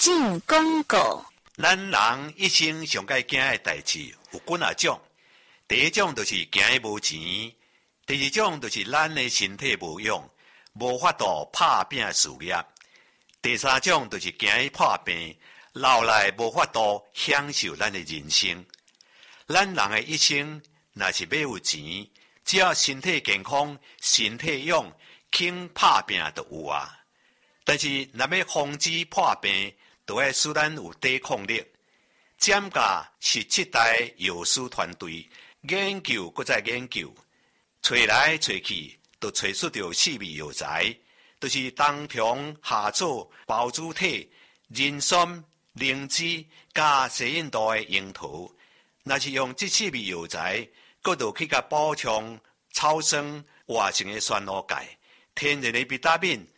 进广告。 咱人一生上该惊的代志有几啊种。第一种就是惊伊无钱，第二种就是咱的身体无用，无法度打拼事业。第三种就是惊伊破病，老来无法度享受咱的人生。咱人的一生，若是要有钱，只要身体健康、身体勇，肯打拼就有啊。但是若要防止破病，就要使咱有抵抗力。占甲17代药师团队研究搁再研究，找来找去，就找出着4味药材，就是冬虫夏草、包子体、人参、灵芝加西印度的樱桃。若是用这4味药材，搁就去甲补充草酸活性的酸卤钙、天然的维他命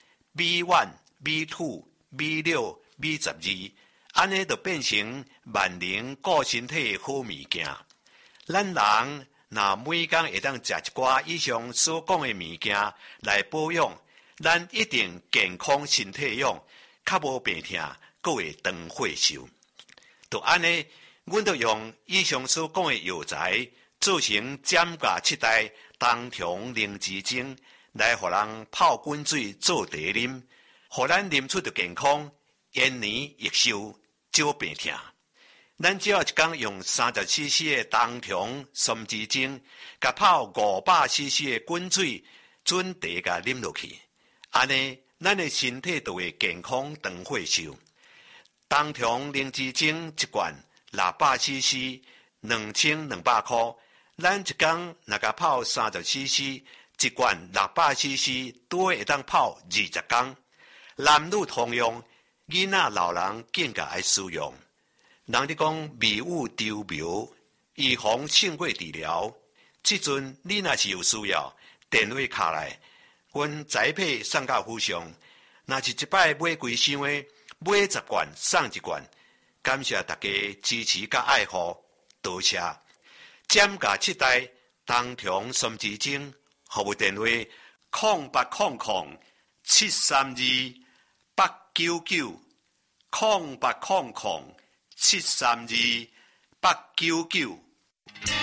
B1、B2、B6、B12，安尼就变成万能顾身体的好物件。咱人若每天会当食一寡以上所讲的物件来保养，咱一定健康身体用，较无病痛，搁会长寿寿。就安尼，阮就用以上所讲的药材做成占甲7代冬虫灵芝精，来互人泡滚水做茶啉，互咱啉出着健康，延年益寿，少病痛。咱只要一天用30cc 的冬虫松枝精，甲泡500cc 的滚水准茶甲啉落去，安尼咱的身体就会健康长寿寿。冬虫灵芝精一罐600cc，2200块。咱一天若甲泡30cc，一罐600cc，拄会当泡20天。男女通用，囡仔老人更加爱使用。人哋讲迷雾丢苗，预防胜过治疗。即阵你若是有需要，电话卡来，阮宅配送到府上。若是一摆买几箱的，买10罐送1罐。感谢大家支持甲爱护，多谢。占甲7代冬虫松枝精，服务电话0800-732-899，0800-732-899。